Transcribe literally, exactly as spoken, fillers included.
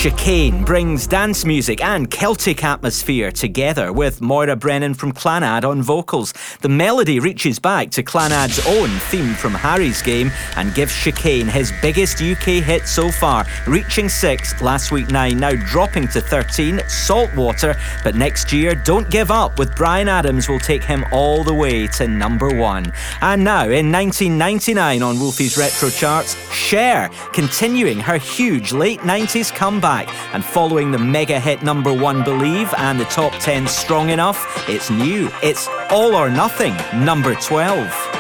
Chicane brings dance music and Celtic atmosphere together with Moira Brennan from Clannad on vocals. The melody reaches back to Clannad's own theme from Harry's Game and gives Chicane his biggest U K hit so far, reaching sixth, last week nine, now dropping to thirteen, Saltwater, but next year Don't Give Up with Bryan Adams will take him all the way to number one. And now, in nineteen ninety-nine on Wolfie's Retro Charts, Cher, continuing her huge late nineties comeback and following the mega hit number one Believe and the top ten Strong Enough, it's new. It's All or Nothing, number twelve.